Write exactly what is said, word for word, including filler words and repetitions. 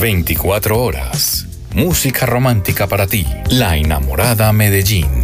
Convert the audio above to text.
veinticuatro horas. Música romántica para ti. La Enamorada Medellín.